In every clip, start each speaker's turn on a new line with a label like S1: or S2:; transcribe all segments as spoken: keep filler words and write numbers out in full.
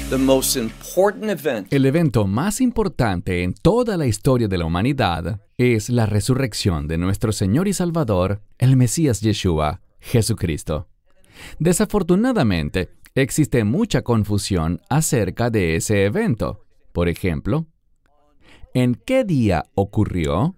S1: The most important event.
S2: El evento más importante en toda la historia de la humanidad es la resurrección de nuestro Señor y Salvador, el Mesías Yeshua, Jesucristo. Desafortunadamente, existe mucha confusión acerca de ese evento. Por ejemplo, ¿en qué día ocurrió?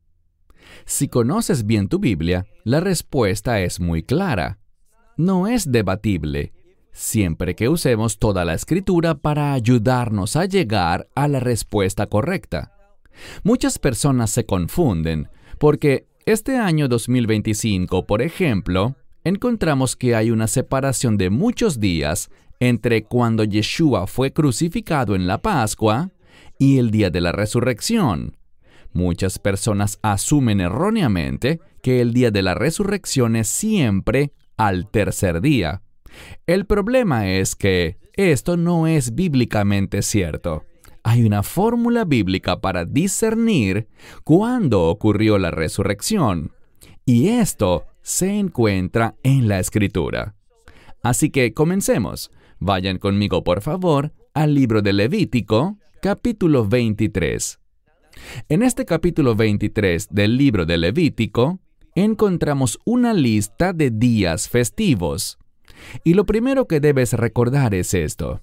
S2: Si conoces bien tu Biblia, la respuesta es muy clara. No es debatible, siempre que usemos toda la Escritura para ayudarnos a llegar a la respuesta correcta. Muchas personas se confunden, porque este año dos mil veinticinco, por ejemplo, encontramos que hay una separación de muchos días entre cuando Yeshua fue crucificado en la Pascua y el día de la resurrección. Muchas personas asumen erróneamente que el día de la resurrección es siempre al tercer día. El problema es que esto no es bíblicamente cierto. Hay una fórmula bíblica para discernir cuándo ocurrió la resurrección, y esto se encuentra en la Escritura. Así que comencemos. Vayan conmigo, por favor, al libro de Levítico, capítulo veintitrés. En este capítulo veintitrés del libro de Levítico, encontramos una lista de días festivos. Y lo primero que debes recordar es esto.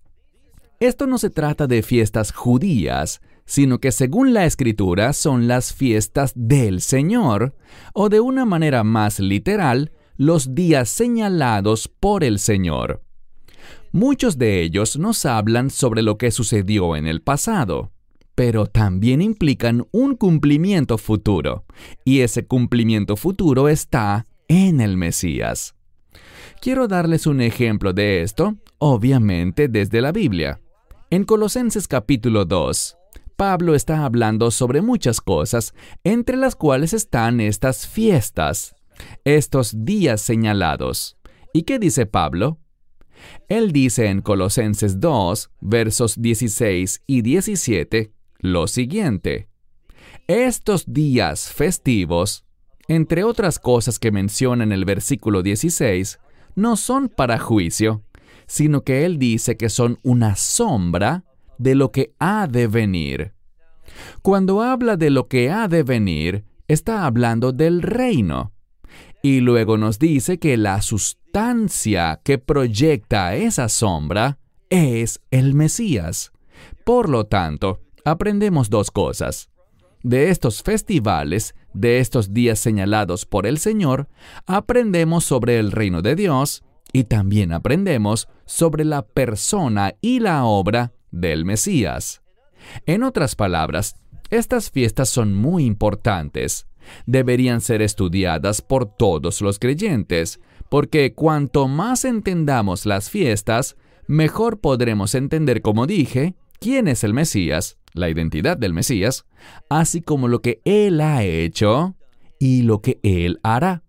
S2: Esto no se trata de fiestas judías, sino que según la Escritura son las fiestas del Señor, o de una manera más literal, los días señalados por el Señor. Muchos de ellos nos hablan sobre lo que sucedió en el pasado, pero también implican un cumplimiento futuro, y ese cumplimiento futuro está en el Mesías. Quiero darles un ejemplo de esto, obviamente desde la Biblia. En Colosenses capítulo dos, Pablo está hablando sobre muchas cosas, entre las cuales están estas fiestas, estos días señalados. ¿Y qué dice Pablo? Él dice en Colosenses dos, versos dieciséis y diecisiete, lo siguiente: estos días festivos, entre otras cosas que menciona en el versículo dieciséis, no son para juicio, sino que él dice que son una sombra de lo que ha de venir. Cuando habla de lo que ha de venir, está hablando del reino. Y luego nos dice que la sustancia que proyecta esa sombra es el Mesías. Por lo tanto, aprendemos dos cosas. De estos festivales, de estos días señalados por el Señor, aprendemos sobre el reino de Dios y también aprendemos sobre la persona y la obra del Mesías. En otras palabras, estas fiestas son muy importantes. Deberían ser estudiadas por todos los creyentes, porque cuanto más entendamos las fiestas, mejor podremos entender, como dije, quién es el Mesías, la identidad del Mesías, así como lo que Él ha hecho y lo que Él hará.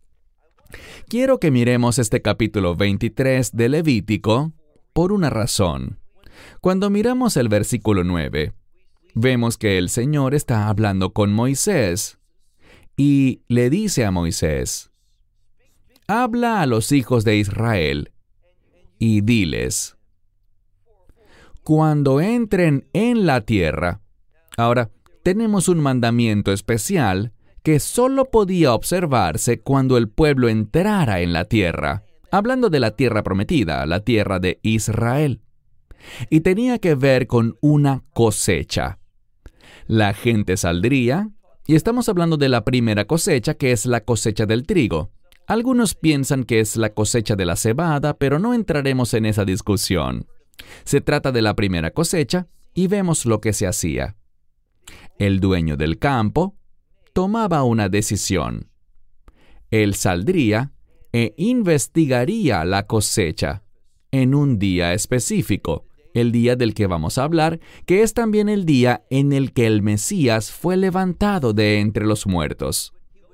S2: Quiero que miremos este capítulo veintitrés de Levítico por una razón. Cuando miramos el versículo nueve, vemos que el Señor está hablando con Moisés y le dice a Moisés: habla a los hijos de Israel y diles: cuando entren en la tierra. Ahora, tenemos un mandamiento especial que solo podía observarse cuando el pueblo entrara en la tierra, hablando de la tierra prometida, la tierra de Israel. Y tenía que ver con una cosecha. La gente saldría, y estamos hablando de la primera cosecha, que es la cosecha del trigo. Algunos piensan que es la cosecha de la cebada, pero no entraremos en esa discusión. Se trata de la primera cosecha y vemos lo que se hacía. El dueño del campo tomaba una decisión. Él saldría e investigaría la cosecha en un día específico, el día del que vamos a hablar, que es también el día en el que el Mesías fue levantado de entre los muertos.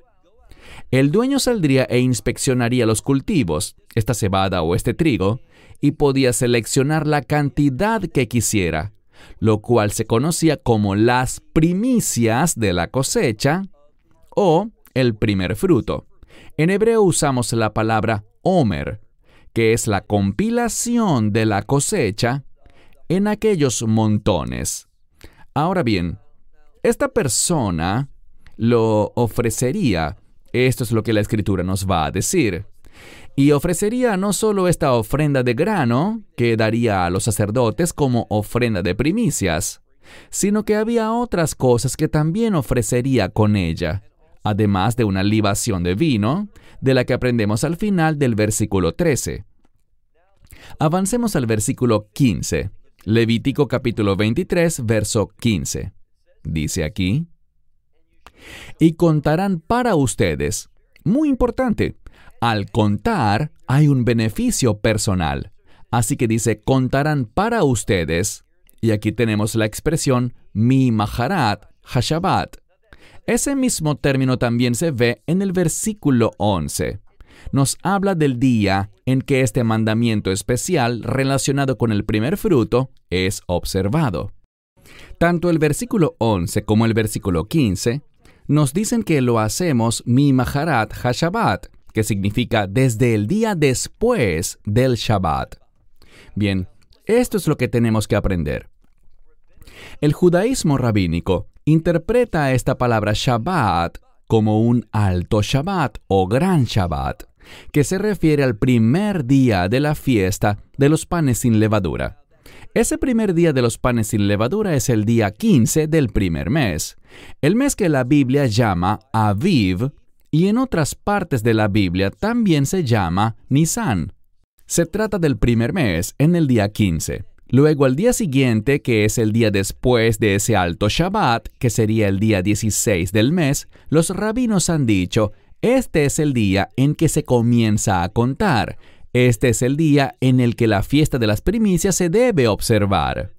S2: El dueño saldría e inspeccionaría los cultivos, esta cebada o este trigo, y podía seleccionar la cantidad que quisiera, lo cual se conocía como las primicias de la cosecha o el primer fruto. En hebreo usamos la palabra omer, que es la compilación de la cosecha en aquellos montones. Ahora bien, esta persona lo ofrecería, esto es lo que la Escritura nos va a decir, y ofrecería no solo esta ofrenda de grano que daría a los sacerdotes como ofrenda de primicias, sino que había otras cosas que también ofrecería con ella, además de una libación de vino, de la que aprendemos al final del versículo trece. Avancemos al versículo quince, Levítico capítulo veintitrés, verso quince. Dice aquí: y contarán para ustedes. Muy importante, al contar hay un beneficio personal. Así que dice, contarán para ustedes. Y aquí tenemos la expresión mi maharat hashabat. Ese mismo término también se ve en el versículo once. Nos habla del día en que este mandamiento especial relacionado con el primer fruto es observado. Tanto el versículo once como el versículo quince nos dicen que lo hacemos mi maharat hashabat, que significa desde el día después del Shabbat. Bien, esto es lo que tenemos que aprender. El judaísmo rabínico interpreta esta palabra Shabbat como un alto Shabbat o gran Shabbat, que se refiere al primer día de la fiesta de los panes sin levadura. Ese primer día de los panes sin levadura es el día quince del primer mes, el mes que la Biblia llama Aviv, y en otras partes de la Biblia también se llama Nisan. Se trata del primer mes en el día quince. Luego, al día siguiente, que es el día después de ese alto Shabbat, que sería el día dieciséis del mes, los rabinos han dicho, este es el día en que se comienza a contar. Este es el día en el que la fiesta de las primicias se debe observar.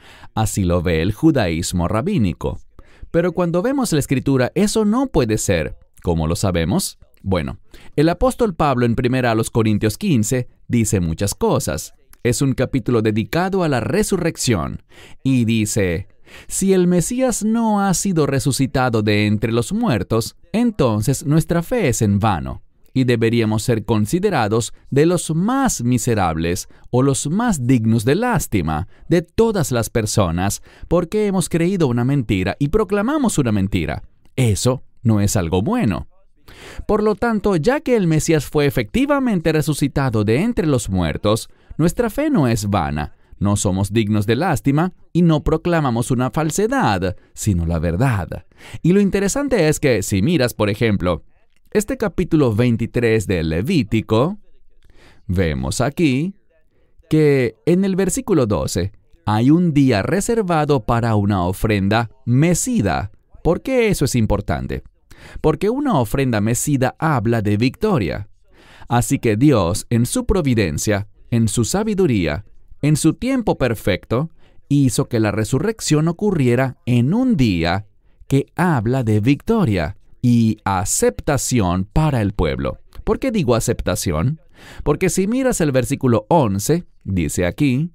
S2: Así lo ve el judaísmo rabínico. Pero cuando vemos la Escritura, eso no puede ser. ¿Cómo lo sabemos? Bueno, el apóstol Pablo en primera a los Corintios quince dice muchas cosas. Es un capítulo dedicado a la resurrección. Y dice, si el Mesías no ha sido resucitado de entre los muertos, entonces nuestra fe es en vano. Y deberíamos ser considerados de los más miserables o los más dignos de lástima de todas las personas, porque hemos creído una mentira y proclamamos una mentira. Eso no es algo bueno. Por lo tanto, ya que el Mesías fue efectivamente resucitado de entre los muertos, nuestra fe no es vana, no somos dignos de lástima y no proclamamos una falsedad, sino la verdad. Y lo interesante es que, si miras, por ejemplo, este capítulo veintitrés del Levítico, vemos aquí que en el versículo doce hay un día reservado para una ofrenda mecida. ¿Por qué eso es importante? Porque una ofrenda mecida habla de victoria. Así que Dios, en su providencia, en su sabiduría, en su tiempo perfecto, hizo que la resurrección ocurriera en un día que habla de victoria y aceptación para el pueblo. ¿Por qué digo aceptación? Porque si miras el versículo once, dice aquí,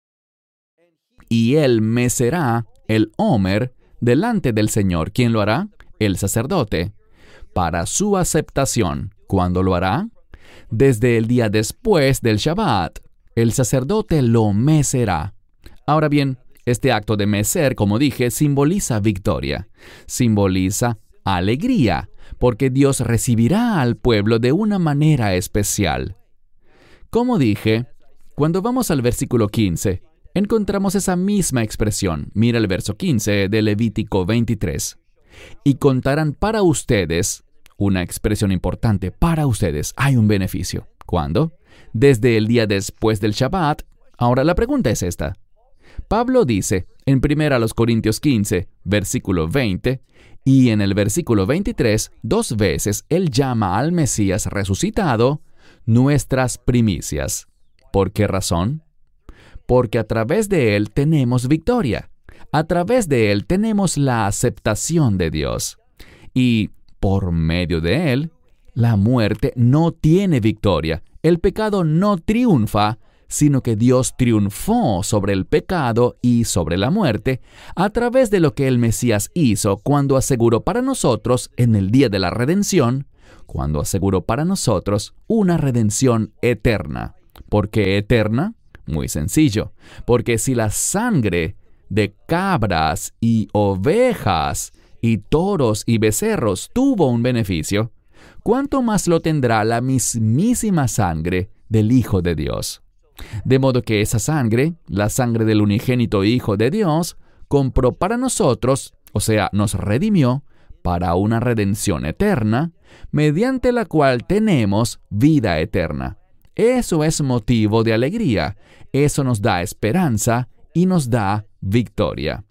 S2: y él mecerá el homer delante del Señor. ¿Quién lo hará? El sacerdote. Para su aceptación. ¿Cuándo lo hará? Desde el día después del Shabbat. El sacerdote lo mecerá. Ahora bien, este acto de mecer, como dije, simboliza victoria. Simboliza alegría, porque Dios recibirá al pueblo de una manera especial. Como dije, cuando vamos al versículo quince, encontramos esa misma expresión. Mira el verso quince de Levítico veintitrés. Y contarán para ustedes, una expresión importante, para ustedes, hay un beneficio. ¿Cuándo? Desde el día después del Shabbat. Ahora la pregunta es esta. Pablo dice en primera a los Corintios quince, versículo veinte, y en el versículo veintitrés, dos veces él llama al Mesías resucitado nuestras primicias. ¿Por qué razón? Porque a través de él tenemos victoria. A través de él tenemos la aceptación de Dios. Y por medio de él, la muerte no tiene victoria. El pecado no triunfa, sino que Dios triunfó sobre el pecado y sobre la muerte a través de lo que el Mesías hizo cuando aseguró para nosotros en el día de la redención, cuando aseguró para nosotros una redención eterna. ¿Por qué eterna? Muy sencillo, porque si la sangre de cabras y ovejas y toros y becerros tuvo un beneficio, ¿cuánto más lo tendrá la mismísima sangre del Hijo de Dios? De modo que esa sangre, la sangre del unigénito Hijo de Dios, compró para nosotros, o sea, nos redimió, para una redención eterna, mediante la cual tenemos vida eterna. Eso es motivo de alegría, eso nos da esperanza y nos da victoria.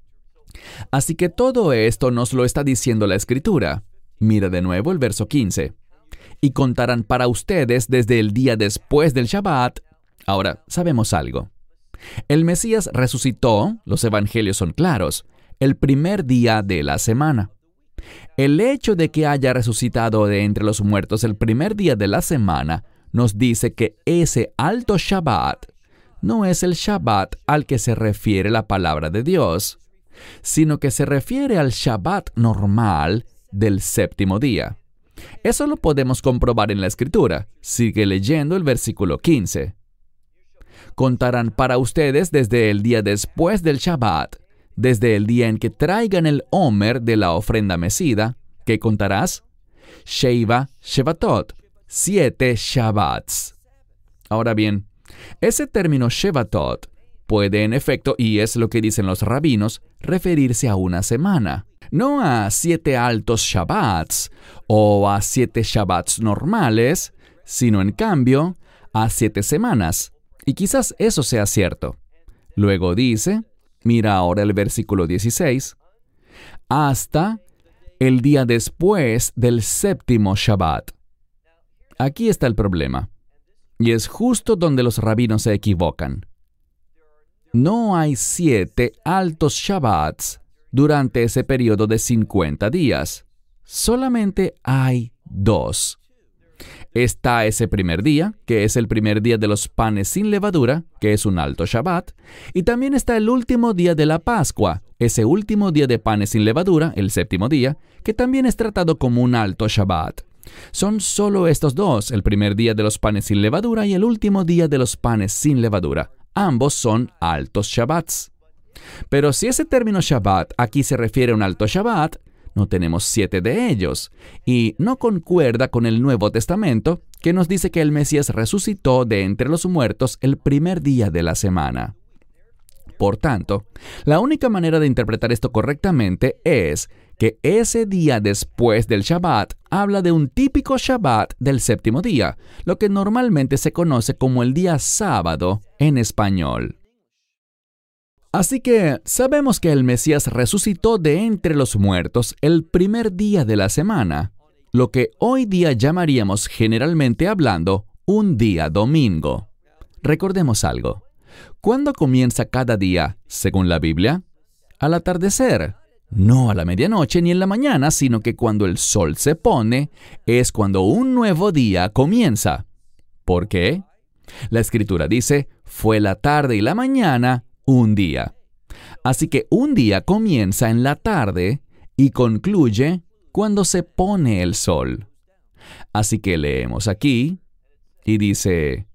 S2: Así que todo esto nos lo está diciendo la Escritura. Mira de nuevo el verso quince. Y contarán para ustedes desde el día después del Shabbat. Ahora, sabemos algo. El Mesías resucitó, los evangelios son claros, el primer día de la semana. El hecho de que haya resucitado de entre los muertos el primer día de la semana nos dice que ese alto Shabbat no es el Shabbat al que se refiere la palabra de Dios, sino que se refiere al Shabbat normal del séptimo día. Eso lo podemos comprobar en la Escritura. Sigue leyendo el versículo quince. Contarán para ustedes desde el día después del Shabbat, desde el día en que traigan el homer de la ofrenda mecida. ¿Qué contarás? Sheva Shevatot, siete Shabbats. Ahora bien, ese término Shevatot puede en efecto, y es lo que dicen los rabinos, referirse a una semana, no a siete altos Shabbats o a siete Shabbats normales, sino en cambio a siete semanas. Y quizás eso sea cierto. Luego dice, mira ahora el versículo dieciséis, hasta el día después del séptimo Shabbat. Aquí está el problema, y es justo donde los rabinos se equivocan. No hay siete altos Shabbats durante ese periodo de cincuenta días. Solamente hay dos. Está ese primer día, que es el primer día de los panes sin levadura, que es un alto Shabbat, y también está el último día de la Pascua, ese último día de panes sin levadura, el séptimo día, que también es tratado como un alto Shabbat. Son solo estos dos, el primer día de los panes sin levadura y el último día de los panes sin levadura. Ambos son altos Shabbats. Pero si ese término Shabbat aquí se refiere a un alto Shabbat, no tenemos siete de ellos, y no concuerda con el Nuevo Testamento, que nos dice que el Mesías resucitó de entre los muertos el primer día de la semana. Por tanto, la única manera de interpretar esto correctamente es que ese día después del Shabbat habla de un típico Shabbat del séptimo día, lo que normalmente se conoce como el día sábado en español. Así que sabemos que el Mesías resucitó de entre los muertos el primer día de la semana, lo que hoy día llamaríamos generalmente hablando un día domingo. Recordemos algo. ¿Cuándo comienza cada día, según la Biblia? Al atardecer. No a la medianoche ni en la mañana, sino que cuando el sol se pone, es cuando un nuevo día comienza. ¿Por qué? La Escritura dice, fue la tarde y la mañana un día. Así que un día comienza en la tarde y concluye cuando se pone el sol. Así que leemos aquí y dice,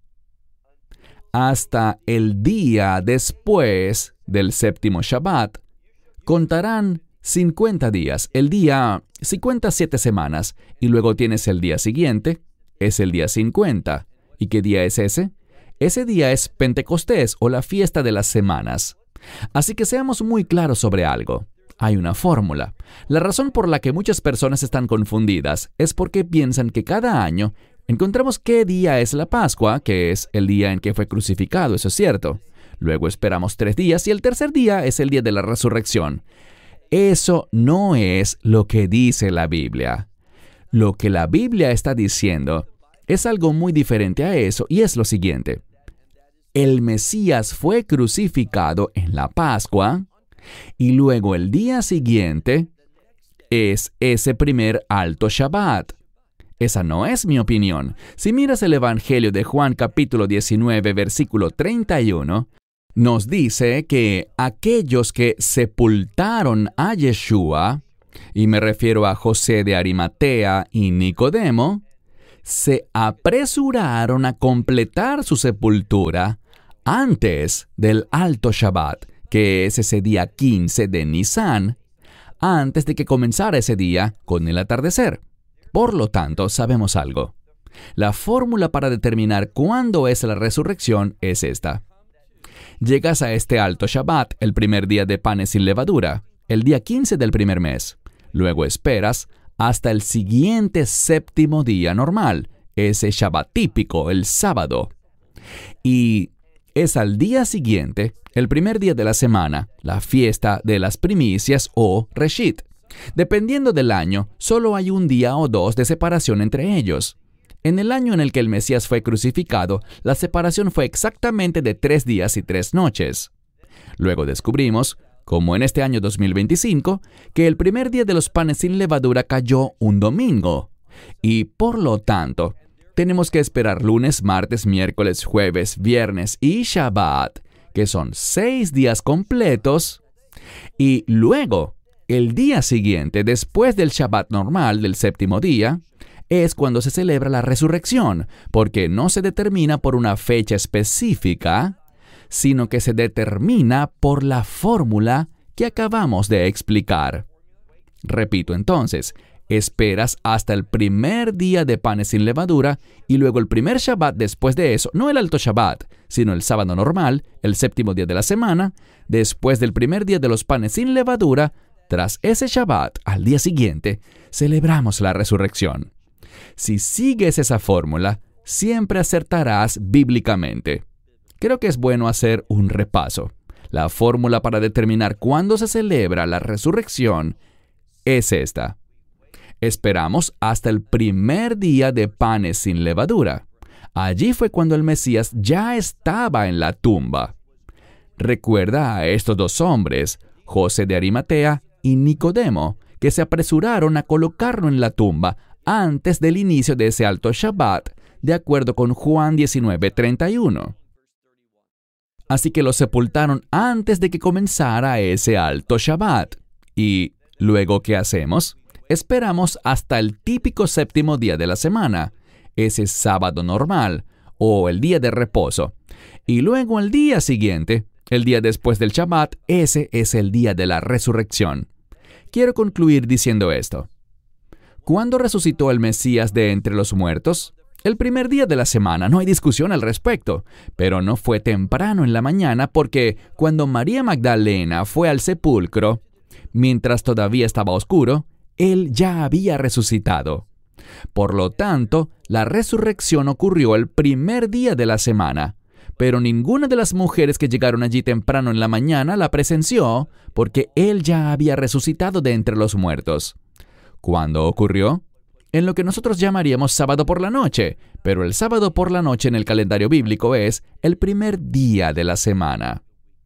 S2: hasta el día después del séptimo Shabbat, contarán cincuenta días, el día cincuenta y siete semanas, y luego tienes el día siguiente, es el día cincuenta. ¿Y qué día es ese? Ese día es Pentecostés o la fiesta de las semanas. Así que seamos muy claros sobre algo. Hay una fórmula. La razón por la que muchas personas están confundidas es porque piensan que cada año encontramos qué día es la Pascua, que es el día en que fue crucificado, eso es cierto. Luego esperamos tres días y el tercer día es el día de la resurrección. Eso no es lo que dice la Biblia. Lo que la Biblia está diciendo es algo muy diferente a eso y es lo siguiente. El Mesías fue crucificado en la Pascua y luego el día siguiente es ese primer alto Shabbat. Esa no es mi opinión. Si miras el Evangelio de Juan capítulo diecinueve, versículo treinta y uno, nos dice que aquellos que sepultaron a Yeshua, y me refiero a José de Arimatea y Nicodemo, se apresuraron a completar su sepultura antes del Alto Shabbat, que es ese día quince de Nisan, antes de que comenzara ese día con el atardecer. Por lo tanto, sabemos algo. La fórmula para determinar cuándo es la resurrección es esta. Llegas a este Alto Shabbat, el primer día de panes sin levadura, el día quince del primer mes. Luego esperas hasta el siguiente séptimo día normal, ese Shabbat típico, el sábado. Y es al día siguiente, el primer día de la semana, la fiesta de las primicias o Reshit. Dependiendo del año, solo hay un día o dos de separación entre ellos. En el año en el que el Mesías fue crucificado, la separación fue exactamente de tres días y tres noches. Luego descubrimos, como en este año dos mil veinticinco, que el primer día de los panes sin levadura cayó un domingo. Y por lo tanto, tenemos que esperar lunes, martes, miércoles, jueves, viernes y Shabbat, que son seis días completos. Y luego, el día siguiente, después del Shabbat normal del séptimo día, es cuando se celebra la resurrección, porque no se determina por una fecha específica, sino que se determina por la fórmula que acabamos de explicar. Repito entonces, esperas hasta el primer día de panes sin levadura y luego el primer Shabbat después de eso, no el Alto Shabbat, sino el sábado normal, el séptimo día de la semana, después del primer día de los panes sin levadura, tras ese Shabbat, al día siguiente, celebramos la resurrección. Si sigues esa fórmula, siempre acertarás bíblicamente. Creo que es bueno hacer un repaso. La fórmula para determinar cuándo se celebra la resurrección es esta. Esperamos hasta el primer día de panes sin levadura. Allí fue cuando el Mesías ya estaba en la tumba. Recuerda a estos dos hombres, José de Arimatea y Nicodemo, que se apresuraron a colocarlo en la tumba antes del inicio de ese Alto Shabbat, de acuerdo con Juan diecinueve treinta y uno. Así que lo sepultaron antes de que comenzara ese Alto Shabbat. ¿Y luego qué hacemos? Esperamos hasta el típico séptimo día de la semana, ese sábado normal, o el día de reposo. Y luego el día siguiente, el día después del Shabbat, ese es el día de la resurrección. Quiero concluir diciendo esto. ¿Cuándo resucitó el Mesías de entre los muertos? El primer día de la semana, no hay discusión al respecto, pero no fue temprano en la mañana porque cuando María Magdalena fue al sepulcro, mientras todavía estaba oscuro, Él ya había resucitado. Por lo tanto, la resurrección ocurrió el primer día de la semana, pero ninguna de las mujeres que llegaron allí temprano en la mañana la presenció porque Él ya había resucitado de entre los muertos. ¿Cuándo ocurrió? En lo que nosotros llamaríamos sábado por la noche, pero el sábado por la noche en el calendario bíblico es el primer día de la semana.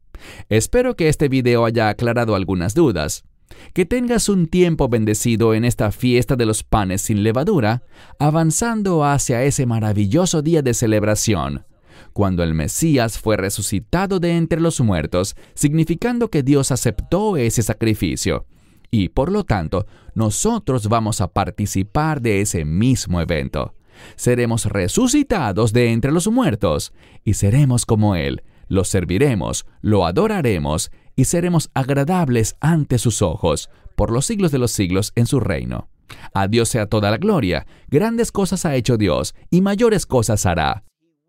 S2: Espero que este video haya aclarado algunas dudas. Que tengas un tiempo bendecido en esta fiesta de los panes sin levadura, avanzando hacia ese maravilloso día de celebración, cuando el Mesías fue resucitado de entre los muertos, significando que Dios aceptó ese sacrificio. Y por lo tanto, nosotros vamos a participar de ese mismo evento. Seremos resucitados de entre los muertos y seremos como Él. Lo serviremos, lo adoraremos y seremos agradables ante sus ojos por los siglos de los siglos en su reino. A Dios sea toda la gloria. Grandes cosas ha hecho Dios y mayores cosas hará.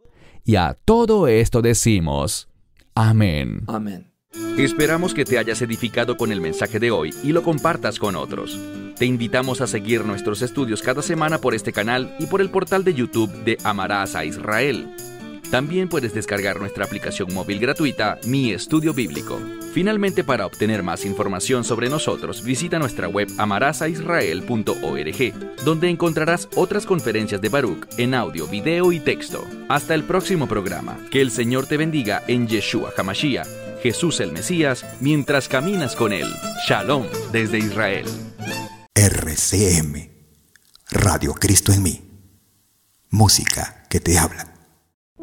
S2: Y a todo esto decimos, amén.
S1: Amén.
S3: Esperamos que te hayas edificado con el mensaje de hoy y lo compartas con otros. Te invitamos a seguir nuestros estudios cada semana por este canal y por el portal de YouTube de Amarás a Israel. También puedes descargar nuestra aplicación móvil gratuita, Mi Estudio Bíblico. Finalmente, para obtener más información sobre nosotros, visita nuestra web amarás a israel punto org, donde encontrarás otras conferencias de Baruch en audio, video y texto. Hasta el próximo programa. Que el Señor te bendiga en Yeshua HaMashiach, Jesús el Mesías, mientras caminas con Él. Shalom desde Israel.
S4: R C M, Radio Cristo en mí. Música que te habla.